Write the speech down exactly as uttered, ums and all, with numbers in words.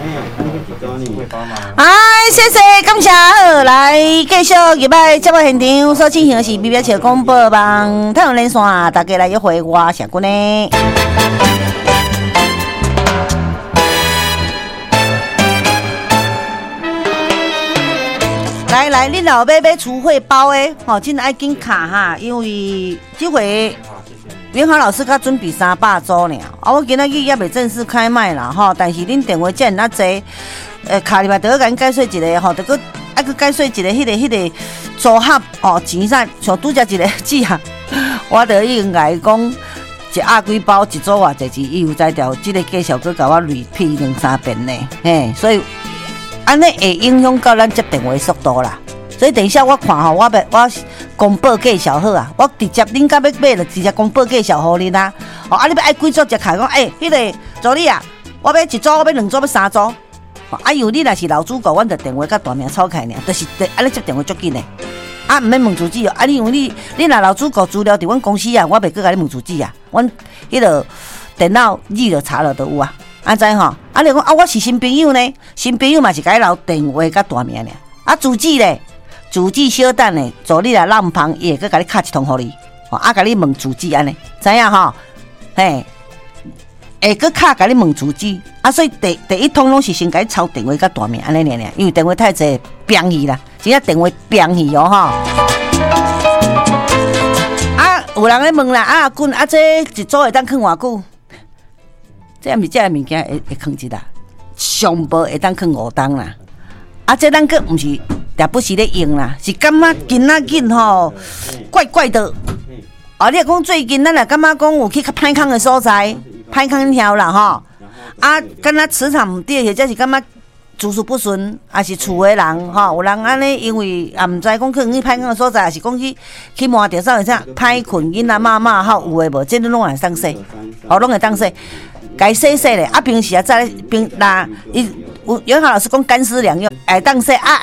哎，谢谢，感谢好，来继续入来节目现场所进行的是美美笑广播网太阳连线，大家来约会我小姑呢。来来，恁老买买厨汇包的，吼、哦，真爱紧卡哈，因为这回元豪老师较准备三百组呢，啊，我今仔日也未正式开卖啦，吼，但是恁电话遮尔济，呃，卡里嘛，得甲恁解说一个吼，得个爱去解说一个迄、那个迄、那个组合哦，钱啥像拄则一个纸啊，我得已经甲伊讲。一鸭几包一组偌济钱，伊有才调，即、这个介绍佮甲我 repeat 两三遍呢，嘿，所以安尼会影响到咱接电话的速度啦。所以等一下我看吼，我要我公布介绍好啊，我直接恁甲要买就直接公布介绍互恁啊。哦，啊你要爱几组才开讲，诶、欸，迄、那个助理啊，我要一组，我要两组，要三组。哦，啊，因为你若是老主顾，阮着电话甲大名吵开呢，就是安尼接电话足紧的。啊，毋免问主旨哦，啊，你因为你你若老主顾资料伫阮公司啊，我袂搁甲你问主旨啊，阮迄个电脑字就查了都有啊，安知吼？啊，你讲啊，我是新朋友呢，新朋友嘛是甲伊留电话甲大名呢，啊，主旨咧，主旨小等咧，助你来浪旁，伊会搁甲你敲一通互你，吼，啊，甲你问主旨安尼，知影吼？嘿，会搁敲甲你问主旨，啊，所以第第一通拢是先甲你抄电话甲大名安尼尔尔，因为电话太济变去啦。真正电话变去哦吼！啊，有人咧问啦，啊，君啊，这一组会当放偌久？这毋是这个物件会会放一啦，上无会当放五档啦。啊，这咱个毋是也不是咧用啦，是感觉今仔日吼怪怪的。啊，你讲最近咱也感觉讲有去较歹空的所在，歹空条啦吼。啊，敢若磁场毋对，或者是感觉。诸事不顺，也是厝的人吼，有人安尼，因为也毋知讲去去歹讲的所在，也是讲去去摸着啥物啥歹困囡仔妈妈吼，有诶无？这拢会当洗，哦，拢会当洗，该洗洗咧。啊，平时啊，再平那伊有有好老师讲干湿两用，会当洗啊。